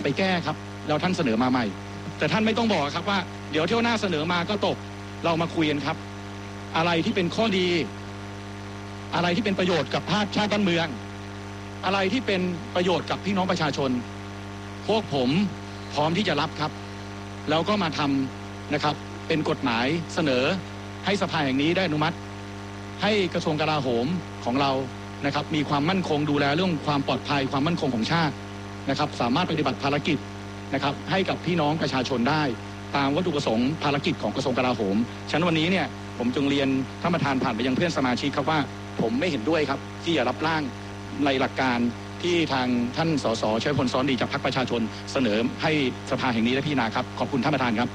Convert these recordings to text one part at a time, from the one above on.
ไปแก้ครับแล้วท่านเสนอมาใหม่แต่ท่านไม่ต้องบอกครับว่าเดี๋ยวเที่ยวหน้าเสนอมาก็ตกเรามาคุยกันครับอะไรที่เป็นข้อดีอะไรที่เป็นประโยชน์กับชาติบ้านเมืองอะไรที่เป็นประโยชน์กับพี่น้องประชาชนพวกผมพร้อมที่จะรับครับแล้วก็มาทำนะครับเป็นกฎหมายเสนอให้สภาแห่งนี้ได้อนุมัติให้กระทรวงกลาโหมของเรานะครับมีความมั่นคงดูแลเรื่องความปลอดภัยความมั่นคงของชาตินะครับสามารถปฏิบัติภารกิจนะครับให้กับพี่น้องประชาชนได้ตามวัตถุประสงค์ภารกิจของกระทรวงกลาโหมฉะนั้นวันนี้เนี่ยผมจึงเรียนท่านประธานผ่านไปยังเพื่อนสมาชิกครับว่าผมไม่เห็นด้วยครับที่จะรับร่างในหลักการที่ทางท่านสสชัยพลซ้อนดีจากพรรคประชาชนเสนอให้สภาแห่งนี้ได้พิจารณาครับขอบคุณท่านประธานครับ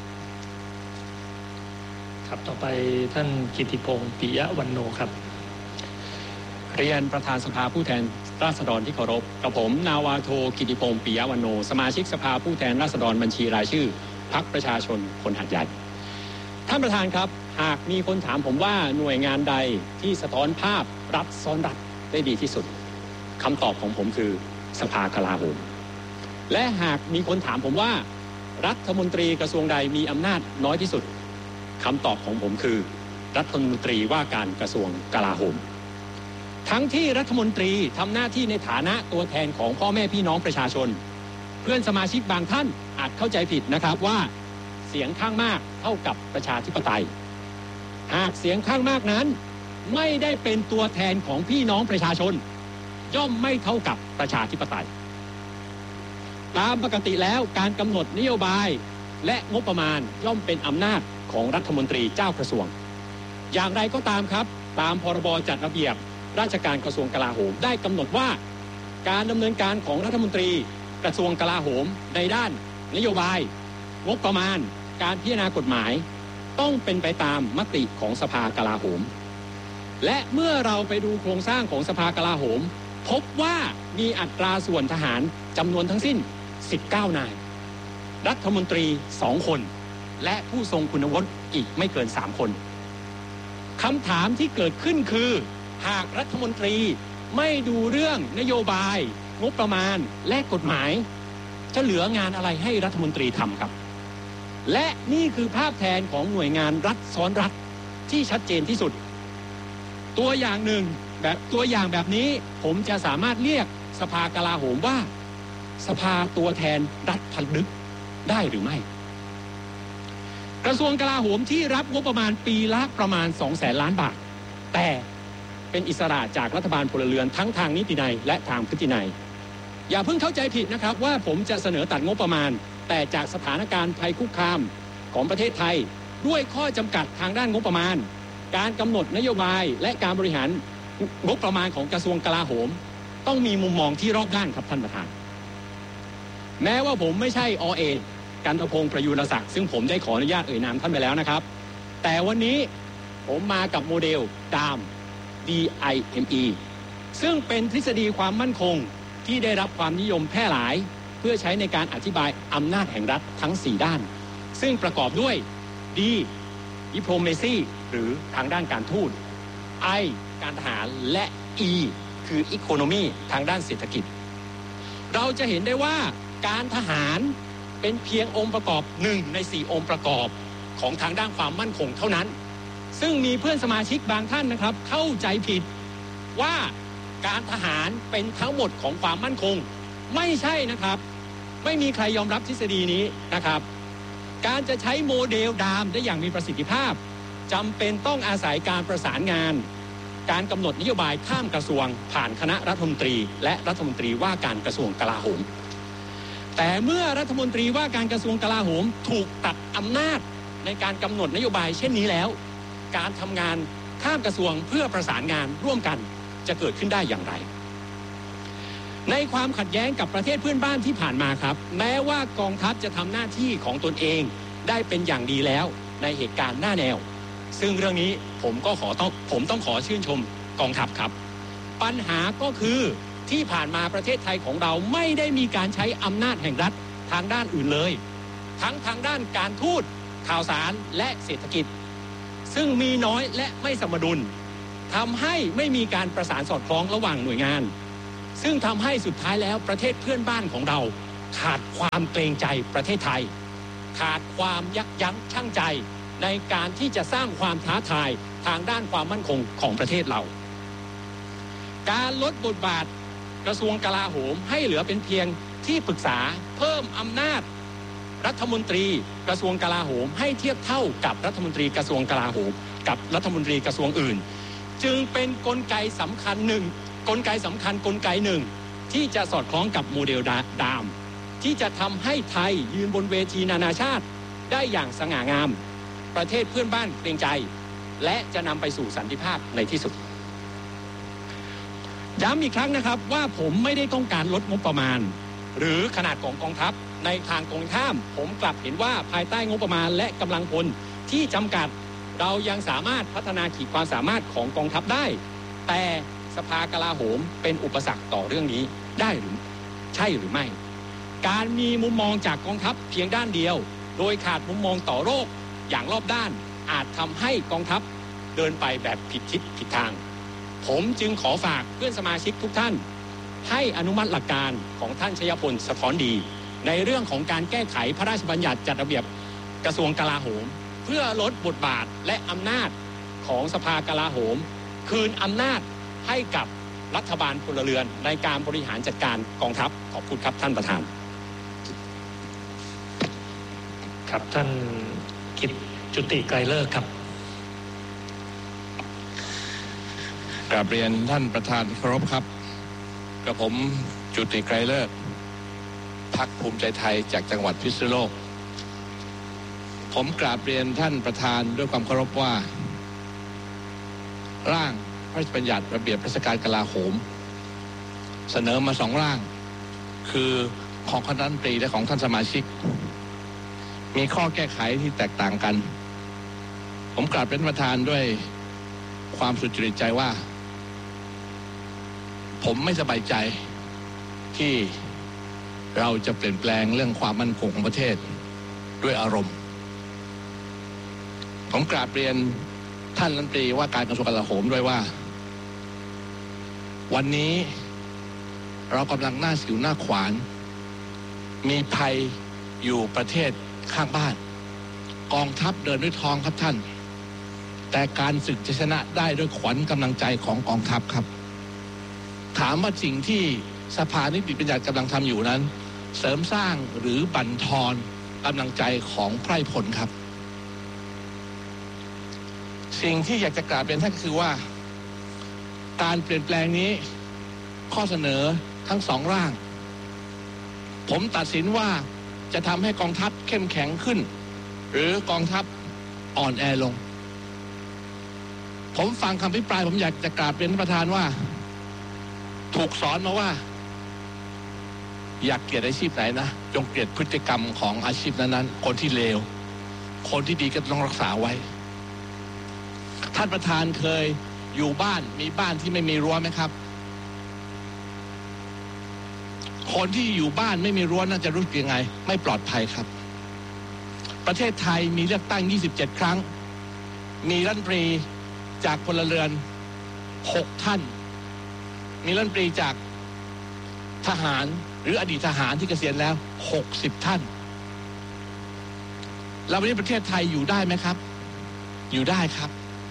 ครับต่อไปท่านกิติพงษ์ปิยะวรรณโนครับเรียนประธานสภาผู้แทนราษฎรที่เคารพกับผมนาวาโทกิติพงษ์ปิยะวรรณโนสมาชิกสภาผู้แทนราษฎรบัญชีรายชื่อพรรคประชาชนคนหาดใหญ่ท่านประธานครับหากมีคนถามผมว่าหน่วยงานใดที่สะท้อนภาพรัฐซ้อนรัฐได้ดีที่สุดคำตอบของผมคือสภากลาโหมและหากมีคนถามผมว่ารัฐมนตรีกระทรวงใดมีอำนาจน้อยที่สุดคำตอบของผมคือรัฐมนตรีว่าการกระทรวงกลาโหมทั้งที่รัฐมนตรีทำหน้าที่ในฐานะตัวแทนของพ่อแม่พี่น้องประชาชนเพื่อนสมาชิกบางท่านอาจเข้าใจผิดนะครับว่าเสียงข้างมากเท่ากับประชาธิปไตยหากเสียงข้างมากนั้นไม่ได้เป็นตัวแทนของพี่น้องประชาชนย่อมไม่เท่ากับประชาธิปไตยตามปกติแล้วการกำหนดนโยบายและงบประมาณย่อมเป็นอำนาจของรัฐมนตรีเจ้ากระทรวงอย่างไรก็ตามครับตามพรบจัดระเบียบราชการกระทรวงกลาโหมได้กำหนดว่าการดำเนินการของรัฐมนตรีกระทรวงกลาโหมในด้านนโยบายงบประมาณการพิจารณากฎหมายต้องเป็นไปตามมติของสภากลาโหมและเมื่อเราไปดูโครงสร้างของสภากลาโหมพบว่ามีอัตราส่วนทหารจำนวนทั้งสิ้น19นายรัฐมนตรี2คนและผู้ทรงคุณวุฒิอีกไม่เกิน3คนคำถามที่เกิดขึ้นคือหากรัฐมนตรีไม่ดูเรื่องนโยบายงบประมาณและกฎหมายจะเหลืองานอะไรให้รัฐมนตรีทำครับและนี่คือภาพแทนของหน่วยงานรัฐซ้อนรัฐที่ชัดเจนที่สุดตัวอย่างแบบนี้ผมจะสามารถเรียกสภากลาโหมว่าสภาตัวแทนรัฐผลึกได้หรือไม่กระทรวงกลาโหมที่รับงบประมาณปีละประมาณ 200,000 ล้านบาทแต่เป็นอิสระจากรัฐบาลพลเรือนทั้งทางนิตินัยและทางพฤตินัยอย่าเพิ่งเข้าใจผิดนะครับว่าผมจะเสนอตัดงบประมาณแต่จากสถานการณ์ภัยคุกคามของประเทศไทยด้วยข้อจำกัดทางด้านงบประมาณการกำหนดนโยบายและการบริหารงบประมาณของกระทรวงกลาโหมต้องมีมุมมองที่รอบด้านครับท่านประธานแม้ว่าผมไม่ใช่อ.เอกกันตพงษ์ประยูรศักดิ์ซึ่งผมได้ขออนุญาตเอ่ยนามท่านไปแล้วนะครับแต่วันนี้ผมมากับโมเดลDIME ซึ่งเป็นทฤษฎีความมั่นคงที่ได้รับความนิยมแพร่หลายเพื่อใช้ในการอธิบายอำนาจแห่งรัฐทั้ง4ด้านซึ่งประกอบด้วย D Diplomacy หรือทางด้านการทูต I การทหารและ E คือ Economy ทางด้านเศรษฐกิจเราจะเห็นได้ว่าการทหารเป็นเพียงองค์ประกอบ1ใน4องค์ประกอบของทางด้านความมั่นคงเท่านั้นซึ่งมีเพื่อนสมาชิกบางท่านนะครับเข้าใจผิดว่าการทหารเป็นทั้งหมดของความมั่นคงไม่ใช่นะครับไม่มีใครยอมรับทฤษฎีนี้นะครับการจะใช้โมเดลดามได้อย่างมีประสิทธิภาพจำเป็นต้องอาศัยการประสานงานการกำหนดนโยบายข้ามกระทรวงผ่านคณะรัฐมนตรีและรัฐมนตรีว่าการกระทรวงกลาโหมแต่เมื่อรัฐมนตรีว่าการกระทรวงกลาโหมถูกตัดอำนาจในการกำหนดนโยบายเช่นนี้แล้วการทำงานข้ามกระทรวงเพื่อประสานงานร่วมกันจะเกิดขึ้นได้อย่างไรในความขัดแย้งกับประเทศเพื่อนบ้านที่ผ่านมาครับแม้ว่ากองทัพจะทำหน้าที่ของตนเองได้เป็นอย่างดีแล้วในเหตุการณ์หน้าแนวซึ่งเรื่องนี้ผมต้องขอชื่นชมกองทัพครับปัญหาก็คือที่ผ่านมาประเทศไทยของเราไม่ได้มีการใช้อำนาจแห่งรัฐทางด้านอื่นเลยทั้งทางด้านการทูตข่าวสารและเศรษฐกิจซึ่งมีน้อยและไม่สมดุลทำให้ไม่มีการประสานสอดคล้องระหว่างหน่วยงานซึ่งทำให้สุดท้ายแล้วประเทศเพื่อนบ้านของเราขาดความเกรงใจประเทศไทยขาดความยับยั้งชั่งใจในการที่จะสร้างความท้าทายทางด้านความมั่นคงของประเทศเราการลดบทบาทกระทรวงกลาโหมให้เหลือเป็นเพียงที่ปรึกษาเพิ่มอำนาจรัฐมนตรีกระทรวงกลาโหมให้เทียบเท่ากับรัฐมนตรีกระทรวงกลาโหมกับรัฐมนตรีกระทรวงอื่นจึงเป็นกลไกสำคัญหนึ่งที่จะสอดคล้องกับโมเดลดามที่จะทำให้ไทยยืนบนเวทีนานาชาติได้อย่างสง่างามประเทศเพื่อนบ้านเกรงใจและจะนำไปสู่สันติภาพในที่สุดย้ำอีกครั้งนะครับว่าผมไม่ได้ต้องการลดงบประมาณหรือขนาดของกองทัพในทางตรงข้ามผมกลับเห็นว่าภายใต้งบประมาณและกำลังพลที่จำกัดเรายังสามารถพัฒนาขีดความสามารถของกองทัพได้แต่สภากลาโหมเป็นอุปสรรคต่อเรื่องนี้ได้หรือใช่หรือไม่การมีมุมมองจากกองทัพเพียงด้านเดียวโดยขาดมุมมองต่อโลกอย่างรอบด้านอาจทำให้กองทัพเดินไปแบบผิดทิศผิดทางผมจึงขอฝากเพื่อนสมาชิกทุกท่านให้อนุมัติหลักการของท่านชยพลสะท้อนดีในเรื่องของการแก้ไขพระราชบัญญัติจัดระเบียบกระทรวงกลาโหมเพื่อลดบทบาทและอำนาจของสภากลาโหมคืนอำนาจให้กับรัฐบาลพลเรือนในการบริหารจัดการกองทัพขอบคุณครับท่านประธานครับท่านกิตจุติไกรเลิกครับกราบเรียนท่านประธานเคารพครับกับผมจุติไกรเลิกพรรคภูมิใจไทยจากจังหวัดพิษณุโลกผมกราบเรียนท่านประธานด้วยความเคารพว่าร่างพระราชบัญญัติระเบียบราชการกลาโหมเสนอมา2ร่างคือของคณะรัฐมนตรีและของท่านสมาชิกมีข้อแก้ไขที่แตกต่างกันผมกราบเรียนประธานด้วยความสุจริตใจว่าผมไม่สบายใจที่เราจะเปลี่ยนแปลงเรื่องความมั่นคงของประเทศด้วยอารมณ์ผมกราบเรียนท่านรัฐมนตรีว่าการกระทรวงกลาโหมด้วยว่าวันนี้เรากำลังหน้าสิวหน้าขวานมีภัยอยู่ประเทศข้างบ้านกองทัพเดินด้วยท้องครับท่านแต่การศึกจะชนะได้ด้วยขวัญกำลังใจของกองทัพครับถามว่าสิ่งที่สภานิติบัญญัติกำลังทำอยู่นั้นเสริมสร้างหรือบั่นทอนกำลังใจของไพร่พลครับสิ่งที่อยากจะกราบเรียนท่านคือว่าการเปลี่ยนแปลงนี้ข้อเสนอทั้ง2ร่างผมตัดสินว่าจะทำให้กองทัพเข้มแข็งขึ้นหรือกองทัพอ่อนแอลงผมฟังคำอภิปรายผมอยากจะกราบเรียนท่านประธานว่าถูกสอนมาว่าอยากเกลียดอาชีพไหนนะจงเกลียดพฤติกรรมของอาชีพนั้นๆคนที่เลวคนที่ดีก็ต้องรักษาไว้ท่านประธานเคยอยู่บ้านมีบ้านที่ไม่มีรั้วไหมครับคนที่อยู่บ้านไม่มีรั้วน่าจะรู้สึกยังไงไม่ปลอดภัยครับประเทศไทยมีเลือกตั้ง27ครั้งมีรัฐมนตรีจากพลเรือน6ท่านมีรัฐมนตรีจากทหารหรืออดีตทหารที่เกษียณแล้ว60ท่านแล้ววันนี้ประเทศไทยอยู่ได้ไหมครับอยู่ได้ครับ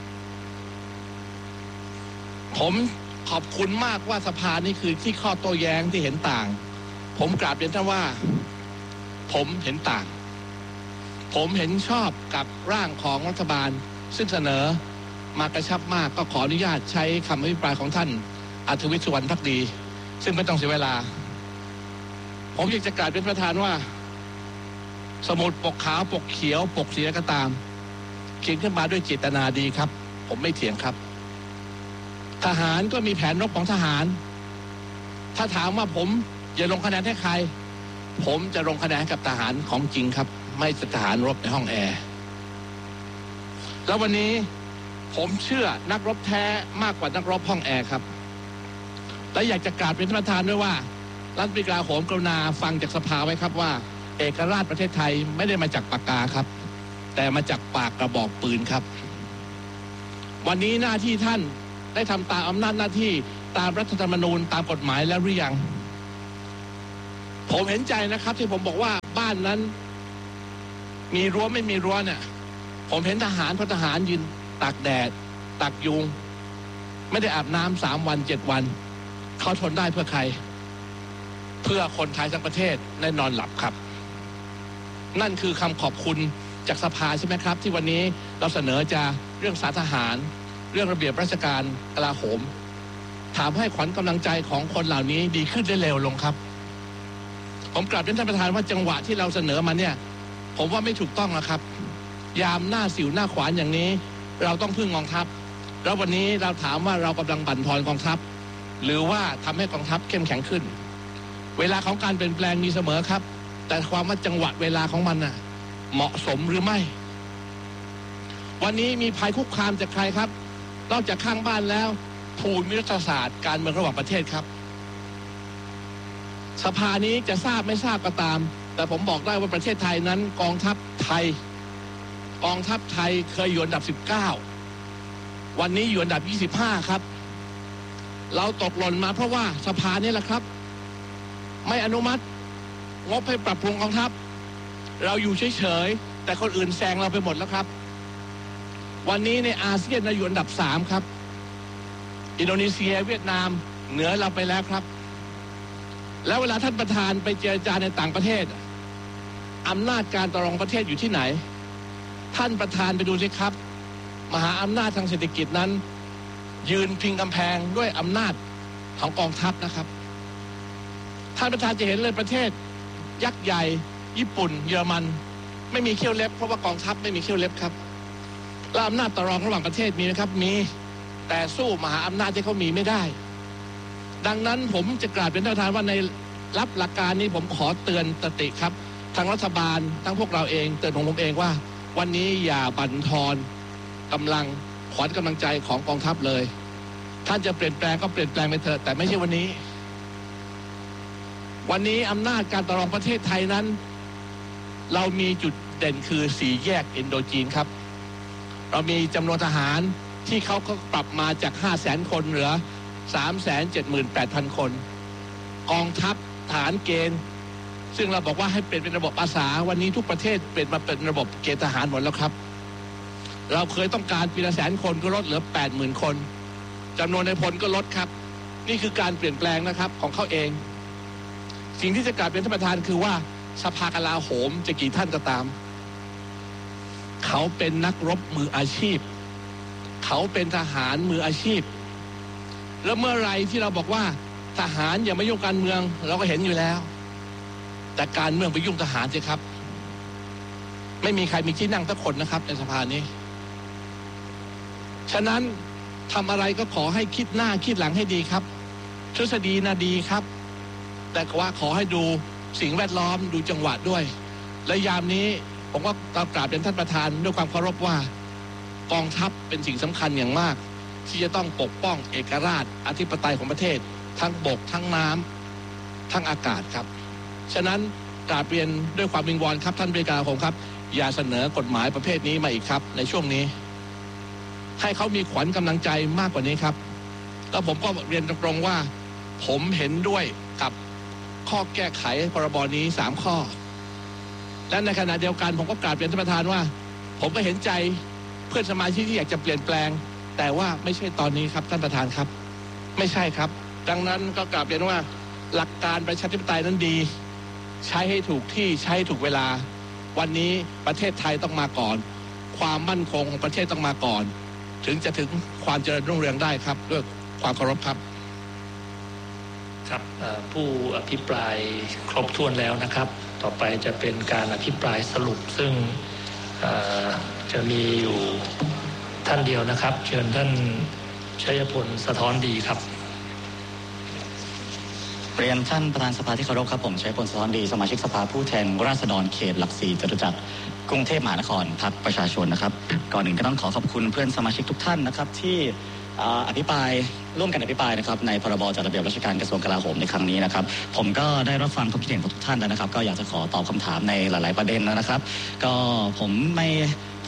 ผมขอบคุณมากว่าสภานี่คือที่ข้อโต้แย้งที่เห็นต่างผมกราบเรียนท่านว่าผมเห็นต่างผมเห็นชอบกับร่างของรัฐบาลซึ่งเสนอมากระชับมากก็ขออนุญาตใช้คำอภิปรายของท่านอัธวิทย์ สุวรรณภักดีซึ่งไม่ต้องเสียเวลาผมอยากจะกราบเรียนประธานว่าสมุดปกขาวปกเขียวปกสีก็ตามเขียนขึ้นมาด้วยเจตนาดีครับผมไม่เถียงครับทหารก็มีแผนรบของทหารถ้าถามว่าผมจะลงคะแนนให้ใครผมจะลงคะแนนให้กับทหารของจริงครับไม่ใช่ทหารรบในห้องแอร์แล้ววันนี้ผมเชื่อนักรบแท้มากกว่านักรบห้องแอร์ครับและอยากจะกราบเป็นท่านประธานด้วยว่ารัฐมนตรีกลาโหมกรุณาฟังจากสภาไว้ครับว่าเอกราชประเทศไทยไม่ได้มาจากปากกาครับแต่มาจากปากกระบอกปืนครับวันนี้หน้าที่ท่านได้ทำตามอำนาจหน้าที่ตามรัฐธรรมนูญตามกฎหมายแล้วหรือยังผมเห็นใจนะครับที่ผมบอกว่าบ้านนั้นมีรั้วไม่มีรั้วเนี่ยผมเห็นทหารพลทหารยืนตากแดดตากยุงไม่ได้อาบน้ำ3 วัน 7 วันเขาทนได้เพื่อใครเพื่อคนไทยทั้งประเทศได้นอนหลับครับนั่นคือคำขอบคุณจากสภาใช่ไหมครับที่วันนี้เราเสนอจะเรื่องสารทหารเรื่องระเบียบราชการกลาโหมถามให้ขวัญกำลังใจของคนเหล่านี้ดีขึ้นได้เร็วลงครับผมกราบเรียนท่านประธานว่าจังหวะที่เราเสนอมาเนี่ยผมว่าไม่ถูกต้องนะครับยามหน้าสิวหน้าขวานอย่างนี้เราต้องพึ่งกองทัพแล้ววันนี้เราถามว่าเรากำลังบั่นทอนกองทัพหรือว่าทำให้กองทัพเข้มแข็งขึ้นเวลาของการเปลี่ยนแปลงมีเสมอครับแต่ความว่าจังหวะเวลาของมันน่ะเหมาะสมหรือไม่วันนี้มีภัยคุกคามจากใครครับนอกจากข้างบ้านแล้วภูมิรัฐศาสตร์การเมืองระหว่างประเทศครับสภานี้จะทราบไม่ทราบก็ตามแต่ผมบอกได้ว่าประเทศไทยนั้นกองทัพไทยเคยอยู่อันดับ19วันนี้อยู่อันดับ25ครับเราตกหล่นมาเพราะว่าสภานี่แหละครับไม่อนุมัติงบให้ปรับปรุงกองทัพเราอยู่เฉยๆแต่คนอื่นแซงเราไปหมดแล้วครับวันนี้ในอาเซียนเราอยู่อันดับ3ครับอินโดนีเซียเวียดนามเหนือเราไปแล้วครับแล้วเวลาท่านประธานไปเจรจาในต่างประเทศอำนาจการต่อรองประเทศอยู่ที่ไหนท่านประธานไปดูสิครับมหาอำนาจทางเศรษฐกิจนั้นยืนพิงกำแพงด้วยอำนาจของกองทัพนะครับท่านประธานจะเห็นเลยประเทศยักษ์ใหญ่ญี่ปุ่นเยอรมันไม่มีเขี้ยวเล็บเพราะว่ากองทัพไม่มีเขี้ยวเล็บครับแล้วอำนาจต่อรองระหว่างประเทศมีไหมครับมีแต่สู้มหาอำนาจที่เขามีไม่ได้ดังนั้นผมจะกราบเป็นท่านประธานว่าในรับหลักการนี้ผมขอเตือนสติครับทางรัฐบาลทั้งพวกเราเองเตือนผมเองว่าวันนี้อย่าบั่นทอนกำลังขวัญกำลังใจของกองทัพเลยท่านจะเปลี่ยนแปลงก็เปลี่ยนแปลงไปเถอะแต่ไม่ใช่วันนี้อำนาจการต่อรองประเทศไทยนั้นเรามีจุดเด่นคือ4 แยกอินโดจีนครับเรามีจำนวนทหารที่เขาก็ปรับมาจาก 500,000 คนเหลือ 378,000 คนกองทัพทหารเกณฑ์ซึ่งเราบอกว่าให้เปลี่ยนเป็นระบบอาสาวันนี้ทุกประเทศเปลี่ยนมาเป็นระบบเกณฑ์ทหารหมดแล้วครับเราเคยต้องการปีละ 100,000 คนก็ลดเหลือ 80,000 คนจำนวนนายพลก็ลดครับนี่คือการเปลี่ยนแปลงนะครับของเขาเองสิ่งที่จะกล่าวเป็นท่านประธานคือว่าสภากลาโหมจะกี่ท่านก็ตามเขาเป็นนักรบมืออาชีพเขาเป็นทหารมืออาชีพแล้วเมื่อไรที่เราบอกว่าทหารอย่ามายุ่งการเมืองเราก็เห็นอยู่แล้วแต่การเมืองไปยุ่งทหารสิครับไม่มีใครมีที่นั่งสักคนนะครับในสภานี้ฉะนั้นทำอะไรก็ขอให้คิดหน้าคิดหลังให้ดีครับทฤษฎีน่ะดีครับแต่ว่าขอให้ดูสิ่งแวดล้อมดูจังหวะด้วยและยามนี้ผมก็กราบเรียนท่านประธานด้วยความเคารพว่ากองทัพเป็นสิ่งสำคัญอย่างมากที่จะต้องปกป้องเอกราชอธิปไตยของประเทศทั้งบกทั้งน้ำทั้งอากาศครับฉะนั้นกราบเรียนด้วยความวิงวอนครับท่านผู้การผมครับอย่าเสนอกฎหมายประเภทนี้มาอีกครับในช่วงนี้ให้เขามีขวัญกำลังใจมากกว่านี้ครับแล้วผมก็เรียนตรงๆว่าผมเห็นด้วยกับข้อแก้ไขพรบนี้3 ข้อและในขณะเดียวกันผมก็กราบเรียนท่านประธานว่าผมก็เห็นใจเพื่อนสมาชิกที่อยากจะเปลี่ยนแปลงแต่ว่าไม่ใช่ตอนนี้ครับท่านประธานครับไม่ใช่ครับดังนั้นก็กราบเรียนว่าหลักการประชาธิปไตยนั้นดีใช้ให้ถูกที่ใช้ให้ถูกเวลาวันนี้ประเทศไทยต้องมาก่อนความมั่นคงของประเทศต้องมาก่อนถึงจะถึงความเจริญรุ่งเรืองได้ครับด้วยความเคารพครับครับผู้อภิปรายครบถ้วนแล้วนะครับต่อไปจะเป็นการอภิปรายสรุปซึ่งจะมีอยู่ท่านเดียวนะครับเชิญท่านชัยพลสะท้อนดีครับเรียนท่านประธานสภาที่เคารพครับผมชัยพลสะท้อนดีสมาชิกสภาผู้แทนราษฎรเขตหลัก4จตุจักรกรุงเทพมหานครพรรคประชาชนนะครับก่อนอื่นก็ต้องขอบคุณเพื่อนสมาชิกทุกท่านนะครับที่อภิปรายร่วมกันอภิปรายนะครับในพรบจัดระเบียบราชการกระทรวงกลาโหมในครั้งนี้นะครับผมก็ได้รับฟังความคิดเห็นของทุกท่านแล้วนะครับก็อยากจะขอตอบคำถามในหลายๆประเด็นนะครับก็ผมไม่พู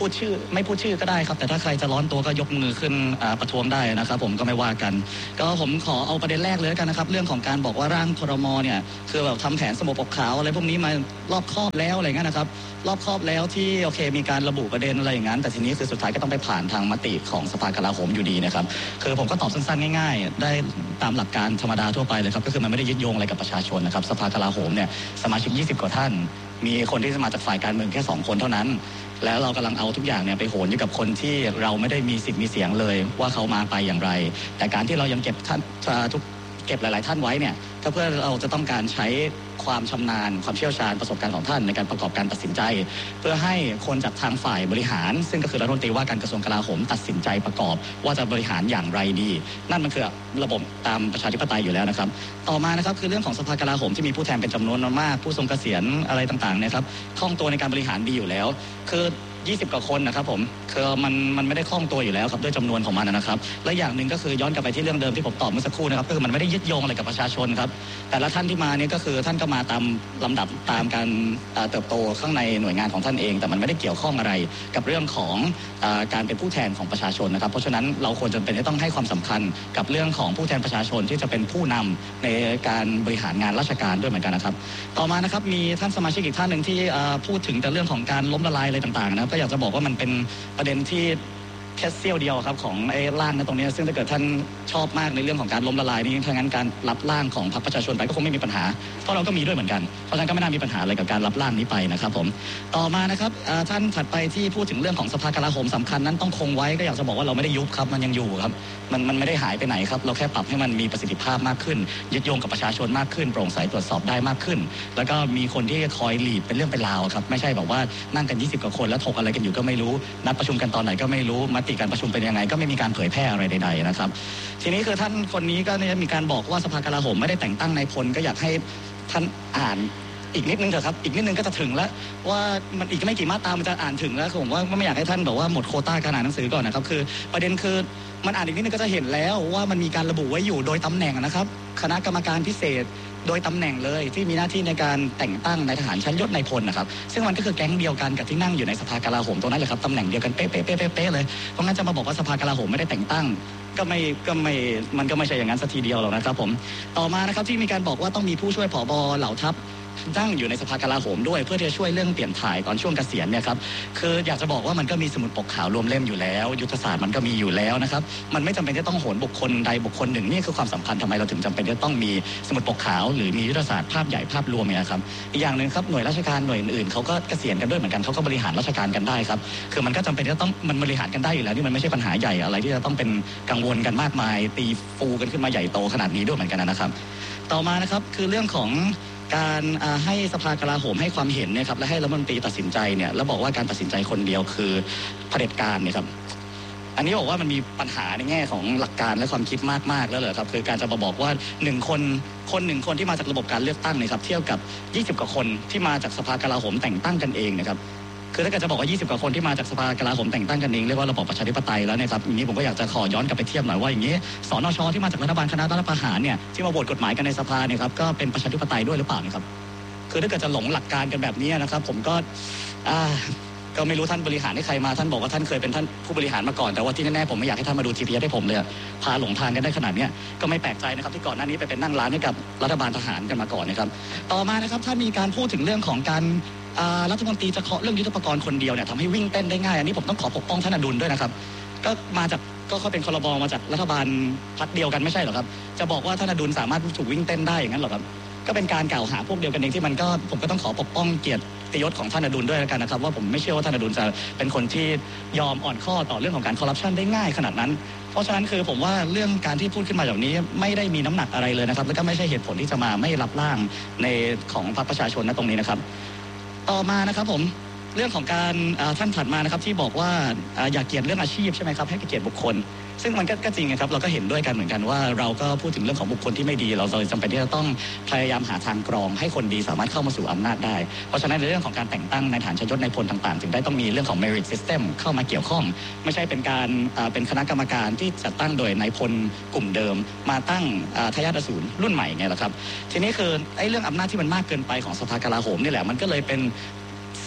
พูดชื่อก็ได้ครับแต่ถ้าใครจะร้อนตัวก็ยกมือขึ้นประท้วงได้นะครับผมก็ไม่ว่ากันก็ผมขอเอาประเด็นแรกเลยกันนะครับเรื่องของการบอกว่าร่างครม.เนี่ยคือแบบทำแผนสมุดปกขาวอะไรพวกนี้มารอบคอบแล้วอะไรเงี้ยนะครับรอบคอบแล้วที่โอเคมีการระบุประเด็นอะไรอย่างนั้นแต่ทีนี้คือสุดท้ายก็ต้องไปผ่านทางมติของสภากลาโหมอยู่ดีนะครับคือผมก็ตอบสั้นๆง่ายๆได้ตามหลักการธรรมดาทั่วไปเลยครับก็คือมันไม่ได้ยึดโยงอะไรกับประชาชนนะครับสภากลาโหมเนี่ยสมาชิก20กว่าท่านมีคนที่มาจากฝ่ายการเมืองแค่2คนเท่านั้นแล้วเรากำลังเอาทุกอย่างเนี่ยไปโหนอยู่กับคนที่เราไม่ได้มีสิทธิ์มีเสียงเลยว่าเขามาไปอย่างไรแต่การที่เรายังเก็บท่านเก็บหลายๆท่านไว้เนี่ยก็เพื่อเราจะต้องการใช้ความชำนาญความเชี่ยวชาญประสบการณ์ของท่านในการประกอบการตัดสินใจเพื่อให้คนจากทางฝ่ายบริหารซึ่งก็คือรัฐมนตรีว่าการกระทรวงกลาโหมตัดสินใจประกอบว่าจะบริหารอย่างไรดีนั่นมันคือระบบตามประชาธิปไตยอยู่แล้วนะครับต่อมานะครับคือเรื่องของสภากลาโหมที่มีผู้แทนเป็นจำนวนมากผู้ทรงเกษียณอะไรต่างๆนะครับคล่องตัวในการบริหารดีอยู่แล้วคือ20กว่าคนนะครับผมคือมันไม่ได้คล่องตัวอยู่แล้วครับด้วยจำนวนของมันนะครับและอย่างหนึ่งก็คือย้อนกลับไปที่เรื่องเดิมที่ผมตอบเมื่อสักครู่นะครับก็คือมันไม่ได้ยึดโยงอะไรกับประชาชนครับแต่ละท่านที่มาเนี่ยก็คือท่านก็มาตามลำดับตามการเติบโตข้างในหน่วยงานของท่านเองแต่มันไม่ได้เกี่ยวข้องอะไรกับเรื่องของการเป็นผู้แทนของประชาชนนะครับเพราะฉะนั้นเราควรจะเป็นต้องให้ความสำคัญกับเรื่องของผู้แทนประชาชนที่จะเป็นผู้นำในการบริหารงานราชการด้วยเหมือนกันนะครับต่อมานะครับมีท่านสมาชิกอีกท่านหนึ่งที่พูดถึงแต่เรื่องของการล้มละลายอะไรต่างๆนะครับก็อยากจะบอกว่ามันเป็นประเด็นที่แค่เสี้ยวเดียวครับของไอ้ร่างนั้นตรงนี้ซึ่งถ้าเกิดท่านชอบมากในเรื่องของการล้มละลายนี้ถ้างั้นการรับร่างของพรรคประชาชนไปก็คงไม่มีปัญหาเพราะเราก็มีด้วยเหมือนกันเพราะฉะนั้นก็ไม่น่ามีปัญหาอะไรกับการรับร่างนี้ไปนะครับผมต่อมานะครับท่านถัดไปที่พูดถึงเรื่องของสภากลาโหมสำคัญนั้นต้องคงไว้ก็อยากจะบอกว่าเราไม่ได้ยุบครับมันยังอยู่ครับมันไม่ได้หายไปไหนครับเราแค่ปรับให้มันมีประสิทธิภาพมากขึ้นยึดโยงกับประชาชนมากขึ้นโปร่งใสตรวจสอบได้มากขึ้นแล้วก็มีคนที่คอยลีดเป็นเรื่องเป็นราวครับไม่ใช่แบบว่านั่งกัน20กว่าคนแล้วถกอะไรกันอยู่ก็ไม่รู้นัดประชุมกันตอนไหนก็ไม่รู้มติการประชุมเป็นยังไงก็ไม่มีการเผยแพร่อะไรใดๆนะครับทีนี้คือท่านคนนี้ก็มีการบอกว่าสภากลาโหมไม่ได้แต่งตั้งนายพลก็อยากให้ท่านอ่านอีกนิดนึงเถอะครับอีกนิดนึงก็จะถึงแล้วว่ามันอีกไม่กี่มาตรามันจะอ่านถึงแล้วผมว่าไม่อยากให้ท่านบอกว่าหมดโควต้าการอ่านหนังสือก่อนนะครับคือประเด็นคือมันอ่านอีกนิดนึงก็จะเห็นแล้วว่ามันมีการระบุไว้อยู่โดยตำแหน่งนะครับคณะกรรมการพิเศษโดยตำแหน่งเลยที่มีหน้าที่ในการแต่งตั้งนายทหารชั้นยศนายพลนะครับซึ่งมันก็คือแก๊งเดียวกันกับที่นั่งอยู่ในสภากลาโหมตรงนั้นเลยครับตำแหน่งเดียวกันเป๊ะเลยเพราะงั้นจะมาบอกว่าสภากลาโหมไม่ได้แต่งตั้งก็ไม่มันก็ไม่ใช่อย่างนั้นสักทีเดียวหรอกนะครับผมต่อมานะครับที่มีการบอกว่าต้องมีผู้ช่วยผบ.เหล่าทัพนั่งอยู่ในสภากลาโหมด้วยเพื่อที่จะช่วยเรื่องเปลี่ยนถ่ายตอนช่วงเกษียณเนี่ยครับคืออยากจะบอกว่ามันก็มีสมุดปกขาวรวมเล่มอยู่แล้วยุทธศาสตร์มันก็มีอยู่แล้วนะครับมันไม่จำเป็นจะต้องโหนบุคคลใดบุคคลหนึ่งนี่คือความสำคัญทำไมเราถึงจำเป็นจะต้องมีสมุดปกขาวหรือมียุทธศาสตร์ภาพใหญ่ภาพรวมเนี่ยครับอีกอย่างหนึ่งครับหน่วยราชการหน่วยอื่นเขาก็เกษียณกันด้วยเหมือนกันเขาก็บริหารราชการกันได้ครับคือมันก็จำเป็นจะต้องมันบริหารกันได้อยู่แล้วนี่มันไม่ใช่ปัญหาใหญ่อะไรที่จะต้องเป็นกังวลกันมากมายตีฟูกันขึ้นมาใหญ่โตขนาดนี้ด้วยเหมือนกันนะครับต่อมานะครับคือเรื่องของการให้สภากลาโหมให้ความเห็นเนี่ยครับและให้รัฐมนตรีตัดสินใจเนี่ยแล้วบอกว่าการตัดสินใจคนเดียวคือเผด็จการเนี่ยครับอันนี้บอกว่ามันมีปัญหาในแง่ของหลักการและความคิดมากๆแล้วเหรอครับคือการจะมาบอกว่า1คนที่มาจากระบบการเลือกตั้งเนี่ยครับเทียบกับ20กว่าคนที่มาจากสภากลาโหมแต่งตั้งกันเองนะครับคือถ้าเกิดจะบอกว่า20กว่าคนที่มาจากสภากลาโหมแต่งตั้งกันเองเรียกว่าระบอบประชาธิปไตยแล้วเนี่ยครับอย่างนี้ผมก็อยากจะขอย้อนกลับไปเทียบหน่อยว่าอย่างนี้สนช.ที่มาจากรัฐบาลคณะรัฐประหารเนี่ยที่มาโหวตกฎหมายกันในสภาเนี่ยครับก็เป็นประชาธิปไตยด้วยหรือเปล่านะครับคือถ้าเกิดจะหลงหลักการกันแบบนี้นะครับผมก็ไม่รู้ท่านบริหารให้ใครมาท่านบอกว่าท่านเคยเป็นท่านผู้บริหารมาก่อนแต่ว่าที่แน่ๆผมไม่อยากให้ท่านมาดู GPS ให้ผมเลยพาหลงทางกันได้ขนาดนี้ก็ไม่แปลกใจนะครับที่ก่อนหน้านี้ไปเป็นนั่งร้านให้กับรัฐบาลทหารกันมาก่อนนะครับต่อมานะครับถ้ามีการพูดถึงเรื่องของการรัฐมนตรีจะเคาะเรื่องยุทธปกรณ์คนเดียวเนี่ยทำให้วิ่งเต้นได้ง่ายอันนี้ผมต้องขอปกป้องท่านอดุลด้วยนะครับก็มาจากก็เขาเป็นครม.มาจากรัฐบาลพรรคเดียวกันไม่ใช่หรอครับจะบอกว่าท่านอดุลสามารถถูกวิ่งเต้นได้อย่างนั้นหรอครับก็เป็นการกล่าวหาพวกเดียวกันเองที่มันก็ผมก็ต้องขอปกป้องเกียรติยศของท่านอดุลด้วยแล้วกันนะครับว่าผมไม่เชื่อว่าท่านอดุลจะเป็นคนที่ยอมอ่อนข้อต่อเรื่องของการคอร์รัปชันได้ง่ายขนาดนั้นเพราะฉะนั้นคือผมว่าเรื่องการที่พูดขึ้นมาแบบนี้ไม่ได้มีน้ำหนักอะไรเลยนะครับแล้วก็ไม่ใช่เหตุผลที่จะมาไม่รับร่างในของพรรคประชาชนตรงนี้นะครับต่อมานะครับผมเรื่องของการท่านถัดมานะครับที่บอกว่าอยากเกียรติเรื่องอาชีพใช่ไหมครับให้เกียรติบุคคลซึ่งมันก็จริงนะครับเราก็เห็นด้วยกันเหมือนกันว่าเราก็พูดถึงเรื่องของบุคคลที่ไม่ดีเราจำเป็นที่จะต้องพยายามหาทางกรองให้คนดีสามารถเข้ามาสู่อำนาจได้เพราะฉะนั้นในเรื่องของการแต่งตั้งนายทหารชั้นยศนายพลต่างๆถึงได้ต้องมีเรื่องของ merit system เข้ามาเกี่ยวข้องไม่ใช่เป็นการเป็นคณะกรรมการที่จัดตั้งโดยนายพลกลุ่มเดิมมาตั้งทายาทอสูรรุ่นใหม่ไงล่ะครับทีนี้คือไอ้เรื่องอำนาจที่มันมากเกินไปของสภากลาโหมนี่แหละมันก็เลยเป็น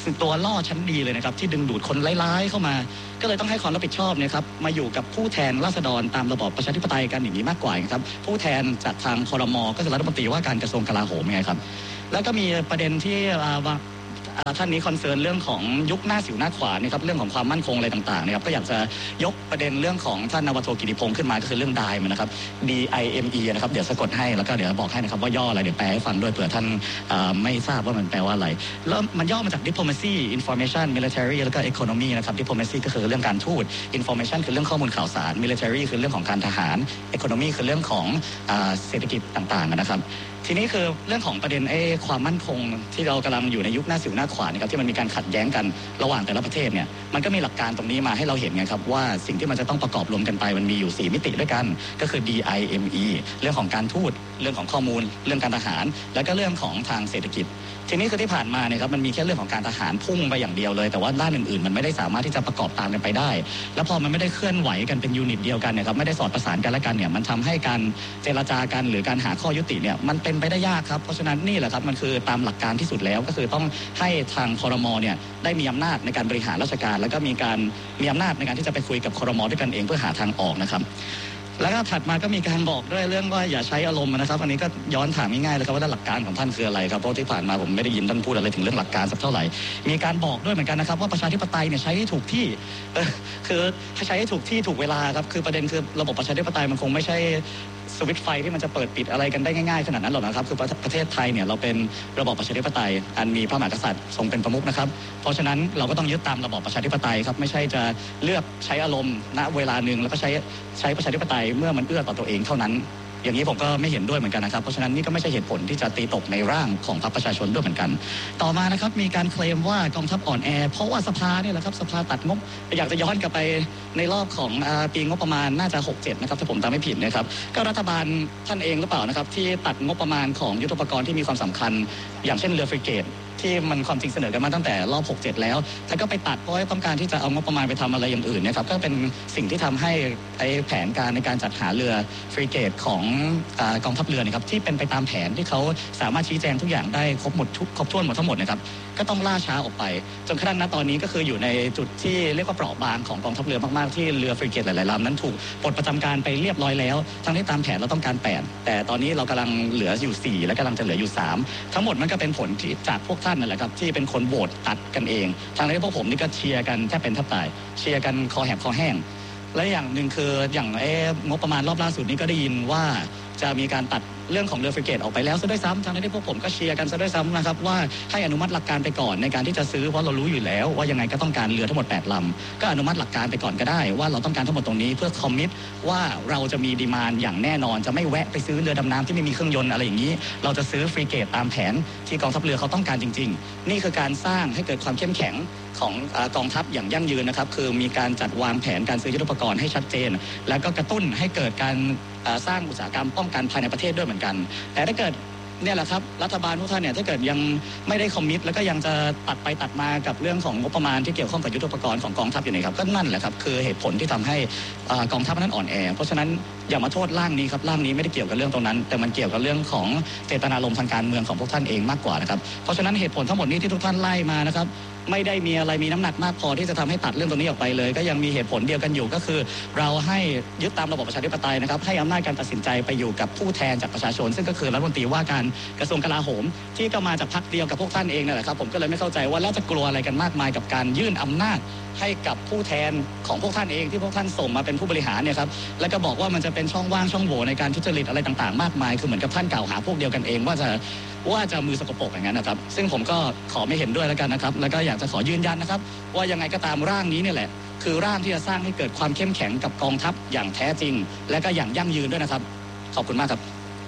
ตัวล่อชั้นดีเลยนะครับที่ดึงดูดคนร้ายๆเข้ามาก็เลยต้องให้ความรับผิดชอบเนี่ยครับมาอยู่กับผู้แทนราษฎรตามระบอบประชาธิปไตยกันอย่างนี้มากกว่าครับผู้แทนจากทางครม.ก็คือรัฐมนตรีว่าการกระทรวงกลาโหมไงครับแล้วก็มีประเด็นที่ท่านนี้คอนเซิร์นเรื่องของยุคหน้าสิวหน้าขวานนะครับเรื่องของความมั่นคงอะไรต่างๆนะครับก็อยากจะยกประเด็นเรื่องของท่านนาวาโทกิติพงษ์ขึ้นมาก็คือเรื่อง DIME นะครับ DIME นะครับเดี๋ยวสะกดให้แล้วก็เดี๋ยวบอกให้นะครับว่าย่ออะไรเดี๋ยวแปลให้ฟังด้วยเผื่อท่านไม่ทราบว่ามันแปลว่าอะไรแล้วมันย่อมาจาก Diplomacy Information Military แล้วก็ Economy นะครับ Diplomacy ก็คือเรื่องการทูต Information คือเรื่องข้อมูลข่าวสาร Military คือเรื่องของการทหาร Economy คือเรื่องของเศรษฐกิจต่างๆนะครับทีนี้คือเรื่องของประเด็นความมั่นคงที่เรากำลังอยู่ในยุคหน้าสิวหน้าขวานนะครับที่มันมีการขัดแย้งกันระหว่างแต่ละประเทศเนี่ยมันก็มีหลักการตรงนี้มาให้เราเห็นไงครับว่าสิ่งที่มันจะต้องประกอบรวมกันไปมันมีอยู่4มิติด้วยกันก็คือ DIME เรื่องของการทูตเรื่องของข้อมูลเรื่องการทหารแล้วก็เรื่องของทางเศรษฐกิจทีนี้คือที่ผ่านมาเนี่ยครับมันมีแค่เรื่องของการทหารพุ่งไปอย่างเดียวเลยแต่ว่าด้านอื่นๆมันไม่ได้สามารถที่จะประกอบตามกันไปได้แล้วพอมันไม่ได้เคลื่อนไหวกันเป็นยูนิตเดียวกันเนี่ยครับไม่ได้สอดประสานกันและกันเนี่ยมันทำให้การเจรจากันหรือการหาข้อยุติเนี่ยมันเป็นไปได้ยากครับเพราะฉะนั้นนี่แหละครับมันคือตามหลักการที่สุดแล้วก็คือต้องให้ทางครม.เนี่ยได้มีอำนาจในการบริหารราชการแล้วก็มีอำนาจในการที่จะไปคุยกับครม.ด้วยกันเองเพื่อหาทางออกนะครับแล้วก็ถัดมาก็มีการบอกด้วยเรื่องว่าอย่าใช้อารมณ์นะครับอันนี้ก็ย้อนถามง่ายๆเลยครับว่าหลักการของท่านคืออะไรครับเพราะที่ผ่านมาผมไม่ได้ยินท่านพูดอะไรถึงเรื่องหลักการสักเท่าไหร่มีการบอกด้วยเหมือนกันนะครับว่าประชาธิปไตยเนี่ยใช้ให้ถูกที่คือใช้ให้ถูกที่ถูกเวลาครับคือประเด็นคือระบบประชาธิปไตยมันคงไม่ใช่สวิตช์ไฟที่มันจะเปิดปิดอะไรกันได้ง่ายๆขนาดนั้นหรอกนะครับคือประเทศไทยเนี่ยเราเป็นระบอบประชาธิปไตยอันมีพระมหากษัตริย์ทรงเป็นประมุขนะครับเพราะฉะนั้นเราก็ต้องยึดตามระบอบประชาธิปไตยครับไม่ใช่จะเลือกใช้อารมณ์ณเวลาหนึ่งแล้วก็ใช้ประชาธิปไตยเมื่อมันเอื้อต่อตัวเองเท่านั้นอย่างนี้ผมก็ไม่เห็นด้วยเหมือนกันนะครับเพราะฉะนั้นนี่ก็ไม่ใช่เหตุผลที่จะตีตกในร่างของพรรคประชาชนด้วยเหมือนกันต่อมานะครับมีการเคลมว่ากองทัพอ่อนแอเพราะว่าสภาเนี่ยแหละครับสภาตัดงบอยากจะย้อนกลับไปในรอบของปีงบประมาณน่าจะ67นะครับถ้าผมจำไม่ผิดนะครับก็รัฐบาลท่านเองหรือเปล่านะครับที่ตัดงบประมาณของยุทโธปกรณ์ที่มีความสำคัญอย่างเช่นเรือฟริเกตที่มันความจริงเสนอกันมาตั้งแต่รอบ67แล้วแต่ก็ไปตัดเพราะต้องการที่จะเอางบประมาณไปทำอะไรอย่างอื่นนะครับก็เป็นสิ่งที่ทำให้แผนการในการจัดหาเรือฟริเกตของกองทัพเรือนะครับที่เป็นไปตามแผนที่เขาสามารถชี้แจงทุกอย่างได้ครบถ้วนหมดทั้งหมดนะครับก็ต้องล่าช้าออกไปจนกระทั่งณตอนนี้ก็คืออยู่ในจุดที่เรียกว่าเปราะบางของกองทัพเรือมากๆที่เรือฟริเกตหลายๆลำนั้นถูกปลดประจำการไปเรียบร้อยแล้วทั้งที่ตามแผนเราต้องการ8แต่ตอนนี้เรากำลังเหลืออยู่4และกำลังจะเหลืออยู่3ทั้งหมดมันก็เป็นผลที่จากพวกท่านนั่นแหละครับที่เป็นคนโหวตตัดกันเองทางนี้พวกผมนี่ก็เชียร์กันแทบเป็นแทบตายเชียร์กันคอแหบคอแห้งและอย่างหนึ่งคืออย่างงบประมาณรอบล่าสุดนี้ก็ได้ยินว่าจะมีการตัดเรื่องของเรือฟริเกตออกไปแล้วซะด้วยซ้ำทางนี้พวกผมก็เชียร์กันซะด้วยซ้ำนะครับว่าให้อนุมัติหลักการไปก่อนในการที่จะซื้อเพราะเรารู้อยู่แล้วว่ายังไงก็ต้องการเรือทั้งหมด8ลำก็อนุมัติหลักการไปก่อนก็ได้ว่าเราต้องการทั้งหมดตรงนี้เพื่อคอมมิตว่าเราจะมีดีมานด์อย่างแน่นอนจะไม่แวะไปซื้อเรือดำน้ำที่ไม่มีเครื่องยนต์อะไรอย่างนี้เราจะซื้อฟริเกตตามแผนที่กองทัพเรือเขาต้องการจริงๆนี่คือการสร้างให้เกิดความเข้มแข็งของกองทัพอย่างยั่งยืนนะครับคือมีการจัดวางแผนการซื้อยุทโธปกรณ์ให้ชัดเจนแล้วก็กระตุ้นให้เกิดการสร้างอุตสาหกรรมป้องกันภายในประเทศด้วยเหมือนกันแต่ถ้าเกิดเนี่ยแหละครับรัฐบาลพวกท่านเนี่ยถ้าเกิดยังไม่ได้คอมมิตแล้วก็ยังจะตัดไปตัดมากับเรื่องของงบประมาณที่เกี่ยวข้องกับยุทโธปกรณ์ของกองทัพอยู่นี่ครับก็นั่นแหละครับคือเหตุผลที่ทำให้กองทัพนั้นอ่อนแอเพราะฉะนั้นอย่ามาโทษร่างนี้ครับร่างนี้ไม่ได้เกี่ยวกับเรื่องตรงนั้นแต่มันเกี่ยวกับเรื่องของเจตนารมณ์ทางการเมืองของพวกท่านเองมากกว่านะครับเพราะฉะนั้นเหตุผลทั้งหมดนี้ที่ทุกท่านไล่มานะครับไม่ได้มีอะไรมีน้ำหนักมากพอที่จะทำให้ตัดเรื่องตรงนี้ออกไปเลยก็ยังมีเหตุผลเดียวกันอยู่ก็คือเราให้ยึดตามระบบประชาธิปไตยนะครับให้อำนาจการตัดสินใจไปอยู่กับผู้แทนจากประชาชนซึ่งก็คือรัฐมนตรีว่าการกระทรวงกลาโหมที่ก็มาจากพรรคเดียวกับพวกท่านเองนั่นแหละครับผมก็เลยไม่เข้าใจว่าแล้วจะกลัวอะไรกันมากมายกับการยื่นอำนาจให้กับผู้แทนของพวกท่านเองที่พวกท่านส่งมาเป็นผู้บริหารเนี่ยครับแล้วก็บอกว่ามันจะเป็นช่องว่างช่องโหว่ในการทุจริตอะไรต่างๆมากมายคือเหมือนกับท่านกล่าวหาพวกเดียวกันเองว่าจะมือสกปรกอย่างนั้นนะครับซึ่งผมก็ขอไม่เห็นด้วยแล้วกันนะครับแล้วก็อยากจะขอยืนยันนะครับว่ายังไงก็ตามร่างนี้เนี่ยแหละคือร่างที่จะสร้างให้เกิดความเข้มแข็งกับกองทัพอย่างแท้จริงและก็อย่างยั่งยืนด้วยนะครับขอบคุณมากครับ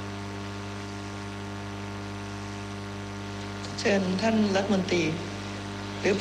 เชิญท่านรัฐมนตรีหรือ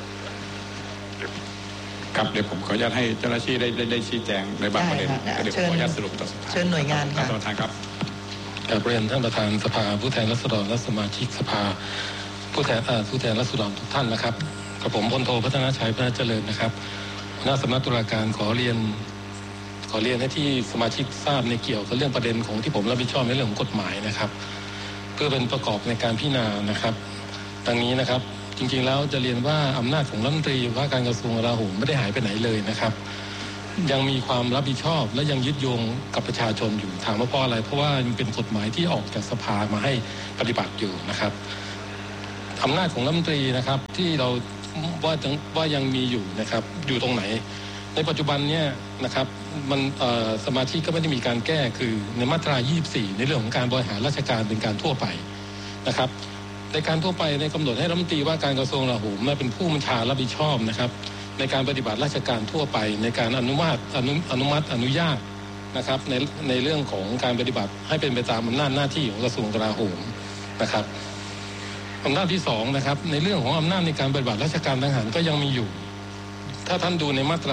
ครับเดี๋ยวผมขออนุญาตให้เจ้าหน้าที่ได้ชี้แจงในบางประเด็นเดี๋ยวผมขออนุญาตสรุปต่อสภาเชิญหน่วยงานครับท่านประธานครับเรียนท่านประธานสภาผู้แทนราษฎรและสมาชิกสภาผู้แทนราษฎรทุกท่านนะครับกับผมพลโทพัฒนาชัยพัฒนาเจริญนะครับหัวหน้าสำนักตุลาการขอเรียนให้ที่สมาชิกทราบในเกี่ยวกับเรื่องประเด็นของที่ผมรับผิดชอบในเรื่องของกฎหมายนะครับเพื่อเป็นประกอบในการพิจารณานะครับดังนี้นะครับจริงๆแล้วจะเรียนว่าอำนาจของรัฐมนตรีว่าการกระทรวงกลาโหมไม่ได้หายไปไหนเลยนะครับยังมีความรับผิดชอบและยังยึดโยงกับประชาชนอยู่ถามว่าเพราะอะไรเพราะว่ายังเป็นกฎหมายที่ออกจากสภามาให้ปฏิบัติอยู่นะครับอำนาจของรัฐมนตรีนะครับที่เราว่ายังมีอยู่นะครับอยู่ตรงไหนในปัจจุบันเนี่ยนะครับมันสมาชิกก็ไม่ได้มีการแก้คือในมาตรา 24 ในเรื่องของการบริหารราชการเป็นการทั่วไปนะครับในการทั่วไปในกำหนดให้รัฐมนตรีว่าการกระทรวงกลาโหมเป็นผู้บัญชารับผิดชอบนะครับในการปฏิบัติราชการทั่วไปในการอนุมัติอนุญาตนะครับในเรื่องของการปฏิบัติให้เป็นไปตามอำนาจหน้าที่ของกระทรวงกลาโหมนะครับอำนาจที่2นะครับในเรื่องของอำนาจในการปฏิบัติราชการทหารก็ยังมีอยู่ถ้าท่านดูในมาตรา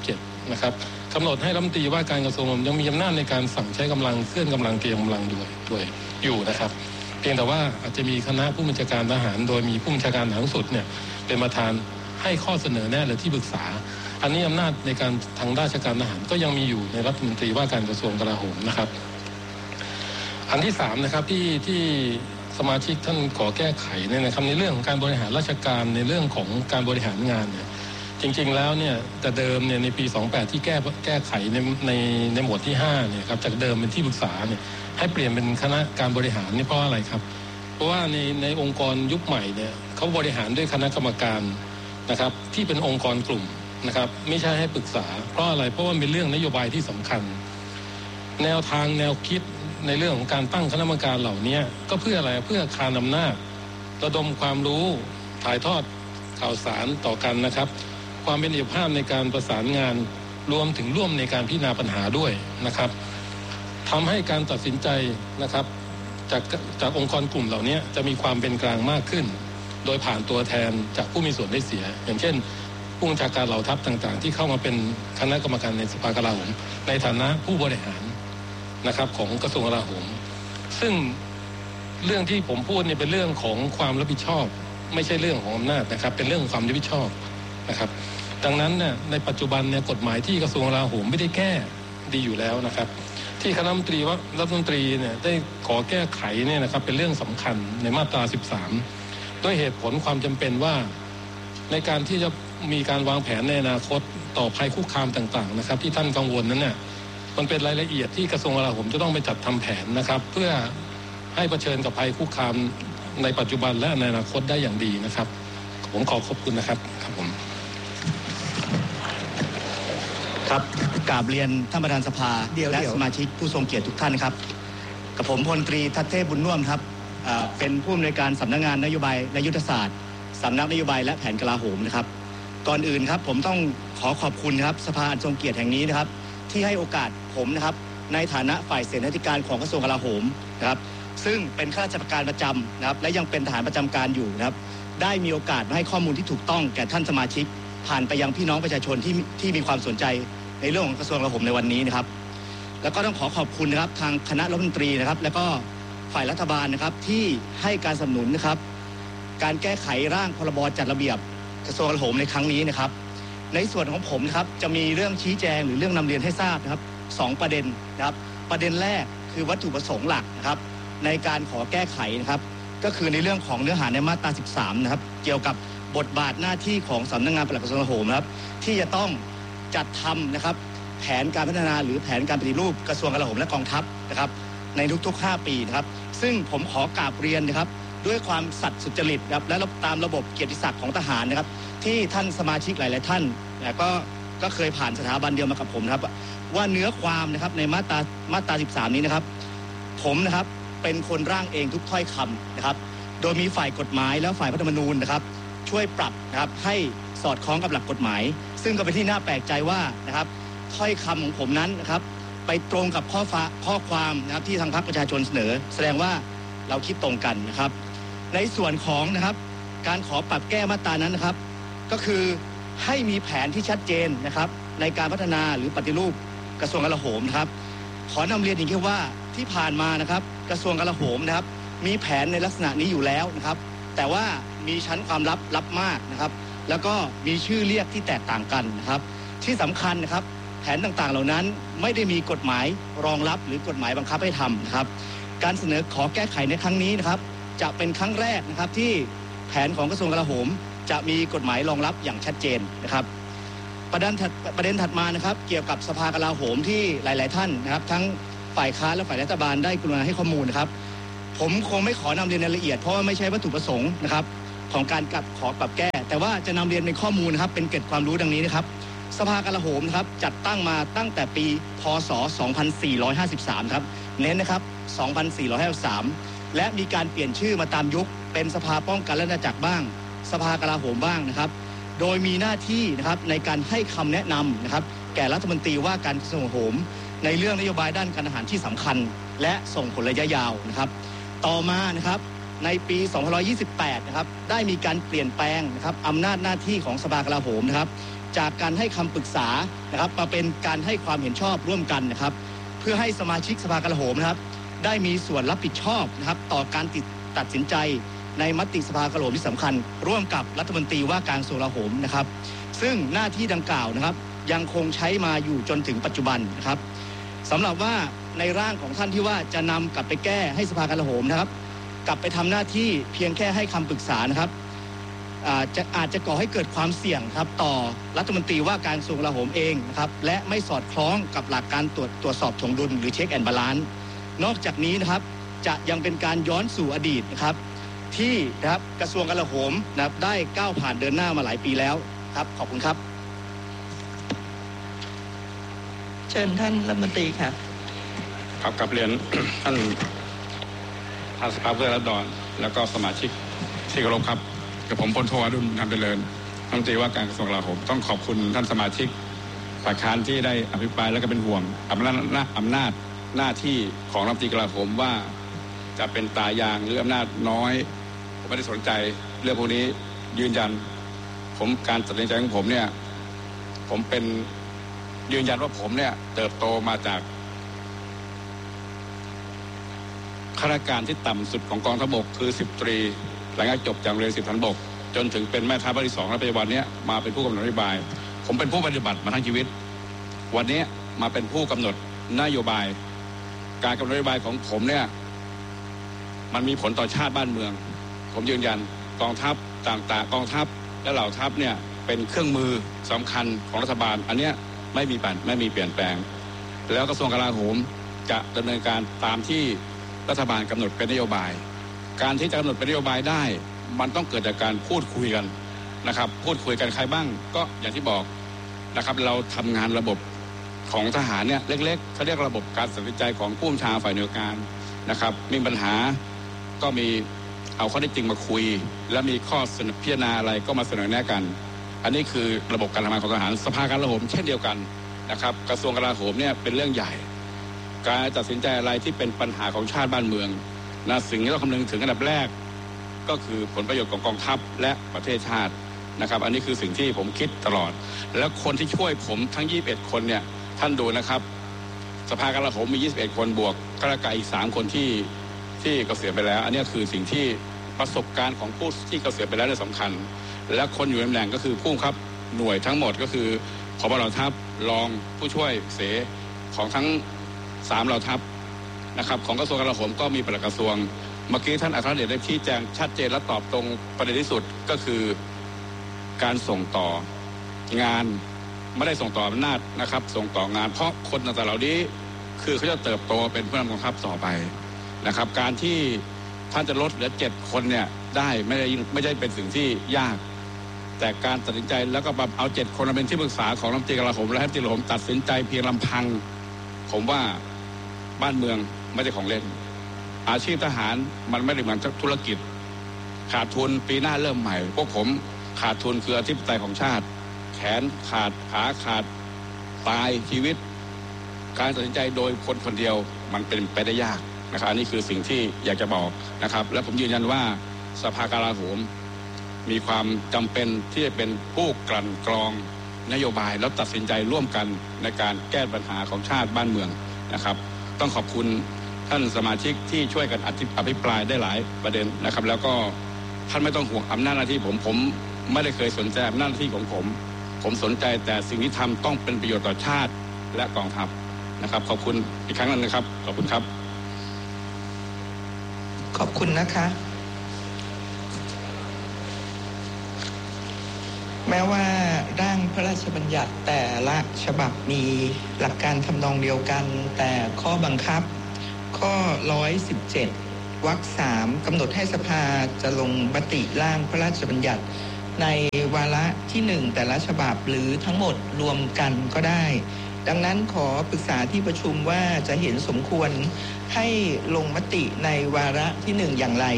47 นะครับกำหนดให้รัฐมนตรีว่าการกระทรวงยังมีอำนาจในการสั่งใช้กำลังเคลื่อนกำลังเตรียมกำลังด้วยอยู่นะครับเพียงแต่ว่าอาจจะมีคณะผู้บัญชาการทหารโดยมีผู้บัญชาการทหารสุดเนี่ยเป็นประธานให้ข้อเสนอแนะหรือที่ปรึกษาอันนี้อำนาจในการทางราชการทหารก็ยังมีอยู่ในรัฐมนตรีว่าการกระทรวงกลาโหมนะครับอันที่3นะครับที่สมาชิกท่านขอแก้ไขเนี่ยนะครับในเรื่องของการบริหารราชการในเรื่องของการบริหารงานเนี่ยจริงๆแล้วเนี่ยแต่เดิมเนี่ยในปี 28 ที่แก้ไขในหมวดที่5เนี่ยครับจากเดิมเป็นที่ปรึกษาเนี่ยให้เปลี่ยนเป็นคณะการบริหารนี่เพราะอะไรครับเพราะว่าในองค์กรยุคใหม่เนี่ยเขาบริหารด้วยคณะกรรมการนะครับที่เป็นองค์กรกลุ่มนะครับไม่ใช่ให้ปรึกษาเพราะอะไรเพราะว่าเป็นเรื่องนโยบายที่สำคัญแนวทางแนวคิดในเรื่องของการตั้งคณะกรรมการเหล่านี้ก็เพื่ออะไรเพื่อคานอำนาจระดมความรู้ถ่ายทอดข่าวสารต่อกันนะครับความเป็นเอกภาพในการประสานงานรวมถึงร่วมในการพิจารณาปัญหาด้วยนะครับทำให้การตัดสินใจนะครับจากองค์กรกลุ่มเหล่านี้จะมีความเป็นกลางมากขึ้นโดยผ่านตัวแทนจากผู้มีส่วนได้เสียอย่างเช่นผู้บัญชาการเหล่าทัพต่างๆที่เข้ามาเป็นคณะกรรมการในสภากลาโหมในฐานะผู้บริหารนะครับของกระทรวงกลาโหมซึ่งเรื่องที่ผมพูดเนี่ยเป็นเรื่องของความรับผิดชอบไม่ใช่เรื่องของอำนาจนะครับเป็นเรื่องของความรับผิดชอบนะครับดังนั้นเนี่ยในปัจจุบันเนี่ยกฎหมายที่กระทรวงกลาโหมไม่ได้แก้ดีอยู่แล้วนะครับที่คณะรัฐมนตรีเนี่ยได้ขอแก้ไขเนี่ยนะครับเป็นเรื่องสำคัญในมาตรา 13ด้วยเหตุผลความจำเป็นว่าในการที่จะมีการวางแผนในอนาคตต่อภัยคุกคามต่างๆนะครับที่ท่านกังวลนั้นเนี่ยมันเป็นรายละเอียดที่กระทรวงกลาโหมจะต้องไปจัดทำแผนนะครับเพื่อให้เผชิญกับภัยคุกคามในปัจจุบันและในอนาคตได้อย่างดีนะครับผมขอบคุณนะครับครับผมครับกราบเรียนท่านประธานสภาและสมาชิกผู้ทรงเกียรติทุกท่านครับกับผมพลตรีทัศเทพบุญน่วมครับเป็นผู้อำนวยการสำนักงานนโยบายและยุทธศาสตร์สำนักนโยบายและแผนกลาโหมนะครับก่อนอื่นครับผมต้องขอขอบคุณครับสภาอันทรงเกียรติแห่งนี้นะครับที่ให้โอกาสผมนะครับในฐานะฝ่ายเสนาธิการของกระทรวงกลาโหมนะครับซึ่งเป็นข้าราชการประจำนะครับและยังเป็นทหารประจำการอยู่นะครับได้มีโอกาสมาให้ข้อมูลที่ถูกต้องแก่ท่านสมาชิกผ่านไปยังพี่น้องประชาชนที่มีความสนใจในเรื่องของกระทรวงกลาโหมในวันนี้นะครับแล้วก็ต้องขอบคุณนะครับทางคณะรัฐมนตรีนะครับแล้วก็ฝ่ายรัฐบาลนะครับที่ให้การสนับสนุนนะครับการแก้ไขร่างพรบจัดระเบียบกระทรวงกลาโหมในครั้งนี้นะครับในส่วนของผมนะครับจะมีเรื่องชี้แจงหรือเรื่องนำเรียนให้ทราบนะครับ2ประเด็นนะครับประเด็นแรกคือวัตถุประสงค์หลักนะครับในการขอแก้ไขนะครับก็คือในเรื่องของเนื้อหาในมาตรา 13นะครับเกี่ยวกับบทบาทหน้าที่ของสำนักงานปลัดกระทรวงกลาโหมนะครับที่จะต้องจัดทำนะครับแผนการพัฒนาหรือแผนการปฏิรูปกระทรวงกลาโหมและกองทัพนะครับในทุกๆ5ปีนะครับซึ่งผมขอกราบเรียนนะครับด้วยความสัตย์สุจริตครับและตามระบบเกียรติศักดิ์ของทหารนะครับที่ท่านสมาชิกหลายๆท่านก็เคยผ่านสถาบันเดียวมากับผมนะครับว่าเนื้อความนะครับในมาตรา 13 นี้นะครับผมนะครับเป็นคนร่างเองทุกถ้อยคำนะครับโดยมีฝ่ายกฎหมายและฝ่ายรัฐธรรมนูญนะครับช่วยปรับนะครับให้สอดคล้องกับหลักกฎหมายซึ่งก็เป็นที่น่าแปลกใจว่านะครับถ้อยคำของผมนั้นนะครับไปตรงกับข้อความนะครับที่ทางพรรคประชาชนเสนอแสดงว่าเราคิดตรงกันนะครับในส่วนของนะครับการขอปรับแก้มาตรานั้นนะครับก็คือให้มีแผนที่ชัดเจนนะครับในการพัฒนาหรือปฏิรูปกระทรวงกลาโหมนะครับขอนำเรียนอย่างที่ว่าที่ผ่านมานะครับกระทรวงกลาโหมนะครับมีแผนในลักษณะนี้อยู่แล้วนะครับแต่ว่ามีชั้นความลับมากนะครับแล้วก็มีชื่อเรียกที่แตกต่างกันนะครับที่สำคัญนะครับแผนต่างๆเหล่านั้นไม่ได้มีกฎหมายรองรับหรือกฎหมายบังคับให้ทำนะครับการเสนอขอแก้ไขในครั้งนี้นะครับจะเป็นครั้งแรกนะครับที่แผนของกระทรวงกลาโหมจะมีกฎหมายรองรับอย่างชัดเจนนะครับประเด็นถัดมานะครับเกี่ยวกับสภากลาโหมที่หลายๆท่านนะครับทั้งฝ่ายค้านและฝ่ายรัฐบาลได้กรุณาให้ข้อมูลนะครับผมคงไม่ขอนำเรียนรายละเอียดเพราะว่าไม่ใช่วัตถุประสงค์นะครับของการขอปรับแก้แต่ว่าจะนำเรียนเป็นข้อมูลนะครับเป็นเกร็ดความรู้ดังนี้นะครับสภากลาโหมนะครับจัดตั้งมาตั้งแต่ปีพ.ศ. 2453ครับเน้นนะครับ 2453 และมีการเปลี่ยนชื่อมาตามยุคเป็นสภาป้องกันและอาณาจักรบ้างสภากลาโหมบ้างนะครับโดยมีหน้าที่นะครับในการให้คำแนะนำนะครับแก่รัฐมนตรีว่าการกระทรวงกลาโหมในเรื่องนโยบายด้านการทหารที่สำคัญและส่งผลระยะยาวนะครับต่อมานะครับในปี2528นะครับได้มีการเปลี่ยนแปลงนะครับอำนาจหน้าที่ของสภากลาโหมนะครับจากการให้คำปรึกษานะครับมาเป็นการให้ความเห็นชอบร่วมกันนะครับเพื่อให้สมาชิกสภากลาโหมนะครับได้มีส่วนรับผิดชอบนะครับต่อการตัดสินใจในมติสภากลาโหมที่สำคัญร่วมกับรัฐมนตรีว่าการกระทรวงกลาโหมนะครับซึ่งหน้าที่ดังกล่าวนะครับยังคงใช้มาอยู่จนถึงปัจจุบันนะครับสำหรับว่าในร่างของท่านที่ว่าจะนำกลับไปแก้ให้สภากลาโหมนะครับกลับไปทำหน้าที่เพียงแค่ให้คำปรึกษานะครับอาจจะก่อให้เกิดความเสี่ยงครับต่อรัฐมนตรีว่าการกระทรวงกลาโหมเองนะครับและไม่สอดคล้องกับหลักการตรวจสอบถ่วงดุลหรือเช็คแอนด์บาลานซ์นอกจากนี้นะครับจะยังเป็นการย้อนสู่อดีตนะครับที่นะครับกระทรวงกลาโหมนะครับได้ก้าวผ่านเดินหน้ามาหลายปีแล้วครับขอบคุณครับเชิญท่านรัฐมนตรีค่ะครับกับเรียน ท่านสภาผู้แทนราษฎรแล้วก็สมาชิกที่เคารพครับกับผมพลโทอดุลคำเจริญรัฐมนตรีว่าการกระทรวงกลาโหมต้องขอบคุณท่านสมาชิกฝ่ายค้านที่ได้อภิปรายและก็เป็นห่วงอำนาจหน้าที่ของรัฐมนตรีกลาโหมว่าจะเป็นตายางหรืออำนาจน้อยผมไม่ได้สนใจเรื่องพวกนี้ยืนยันการตัดสินใจของผมเนี่ยผมเป็นยืนยันว่าผมเนี่ยเติบโตมาจากข้าราชการที่ต่ำสุดของกองทัพบกคือ10 ตรีหลังจากจบจากโรงเรียน10 ฐานบกจนถึงเป็นแม่ทัพภาคที่ 2และปัจจุบันนี้มาเป็นผู้กำหนดนโยบายผมเป็นผู้ปฏิบัติมาทั้งชีวิตวันนี้มาเป็นผู้กำหนดนโยบายการกำหนดนโยบายของผมเนี่ยมันมีผลต่อชาติบ้านเมืองผมยืนยันกองทัพต่างๆกองทัพและเหล่าทัพเนี่ยเป็นเครื่องมือสำคัญของรัฐบาลอันเนี้ยไม่มีเปลี่ยนแปลงแล้วกระทรวงกลาโหมจะดำเนินการตามที่รัฐบาลกำหนดเป็นนโยบายการที่จะกำหนดเป็นนโยบายได้มันต้องเกิดจากการพูดคุยกันนะครับพูดคุยกันใครบ้างก็อย่างที่บอกนะครับเราทำงานระบบของทหารเนี่ยเล็กๆเขาเรียกระบบการตัดสินใจของผู้บัญชาฝ่ายหน่วยการนะครับมีปัญหาก็มีเอาข้อเท็จจริงมาคุยและมีข้อเสนอพิจารณาอะไรก็มาเสนอแนะกันอันนี้คือระบบการทำงานของทหารสภากลาโหมเช่นเดียวกันนะครับกระทรวงกลาโหมเนี่ยเป็นเรื่องใหญ่การตัดสินใจอะไรที่เป็นปัญหาของชาติบ้านเมืองนะสิ่งที่ต้องคำนึงถึงอันดับแรกก็คือผลประโยชน์ของกองทัพและประเทศชาตินะครับอันนี้คือสิ่งที่ผมคิดตลอดแล้วคนที่ช่วยผมทั้ง21คนเนี่ยท่านดูนะครับสภากลาโหมมี21คนบวกข้าราชการอีก3คนที่เกษียณไปแล้วอันนี้คือสิ่งที่ประสบการณ์ของผู้ที่เกษียณไปแล้วเนี่ยสำคัญและคนอยู่ในตำแหน่งก็คือผู้บังคับหน่วยทั้งหมดก็คือผบ.เหล่าทัพรองผู้ช่วยเสของทั้ง3เหล่าทัพนะครับของกระทรวงกลาโหมก็มีปลัดกระทรวงเมื่อกี้ท่านอัครเดชได้ชี้แจงชัดเจนและตอบตรงประเด็นที่สุดก็คือการส่งต่องานไม่ได้ส่งต่ออำนาจนะครับส่งต่องานเพราะคนต่างๆเหล่านี้คือเขาจะเติบโตเป็นผู้นำกองทัพต่อไปนะครับการที่ท่านจะลดเหลือ7คนเนี่ยได้ไม่ได้เป็นสิ่งที่ยากแต่การตัดสินใจแล้วก็เอา7คนมาเป็นที่ปรึกษาของรัฐมนตรีกลาโหมและรัฐมนตรีกลาโหมตัดสินใจเพียงลำพังผมว่าบ้านเมืองไม่ใช่ของเล่นอาชีพทหารมันไม่ได้เหมือนธุรกิจขาดทุนปีหน้าเริ่มใหม่พวกผมขาดทุนคืออธิปไตยของชาติแขนขาดขาขาดตายชีวิตการตัดสินใจโดยคนคนเดียวมันเป็นไปได้ยากนะครับนี่คือสิ่งที่อยากจะบอกนะครับและผมยืนยันว่าสภากลาโหมมีความจำเป็นที่จะเป็นผู้กลั่นกรองนโยบายแล้วตัดสินใจร่วมกันในการแก้ปัญหาของชาติบ้านเมืองนะครับต้องขอบคุณท่านสมาชิกที่ช่วยกันอภิปรายได้หลายประเด็นนะครับแล้วก็ท่านไม่ต้องห่วงอำนาจหน้าที่ผมไม่ได้เคยสนใจอำนาจหน้าที่ของผมสนใจแต่สิ่งที่ทำต้องเป็นประโยชน์ต่อชาติและกองทัพนะครับขอบคุณอีกครั้งนึงนะครับขอบคุณครับขอบคุณนะคะแม้ว่าร่างพระราชบัญญัติแต่ละฉบับมีหลักการทำนองเดียวกันแต่ข้อบังคับข้อ117วรรค3กำหนดให้สภาจะลงมติร่างพระราชบัญญัติในวาระที่1แต่ละฉบับหรือทั้งหมดรวมกันก็ได้ดังนั้นขอปรึกษาที่ประชุมว่าจะเห็นสมควรให้ลงมติในวาระที่1อย่างไร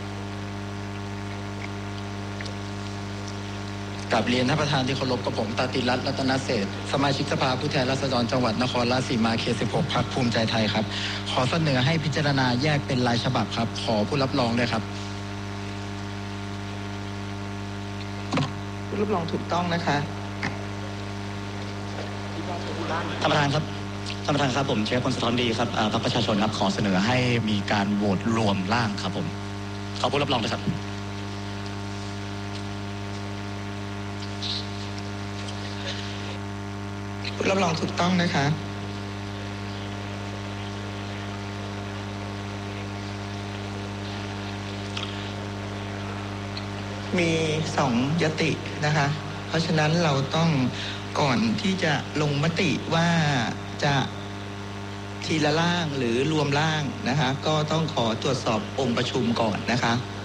กราบเรียนท่านประธานที่เคารพกับผมตาติรัตน์รัตนเศรษฐ์สมาชิกสภาผู้แทนราษฎรจังหวัดนครราชสีมาเขต16พรรคภูมิใจไทยครับขอเสนอให้พิจารณาแยกเป็นรายฉบับครับขอผู้รับรองด้วยครับผู้รับรองถูกต้องนะคะท่านประธานครับท่านประธานครับผมเชฟพลสะท้อนดีครับพรรคประชาชนครับขอเสนอให้มีการโหวตรวมร่างครับผมขอผู้รับรองด้วยครับผู้รับรองถูกต้องนะคะมี2ยตินะคะเพราะฉะนั้นเราต้องก่อนที่จะลงมติว่าจะทีละร่างหรือรวมร่างนะคะก็ต้องขอตรวจสอบองค์ประชุมก่อนนะคะ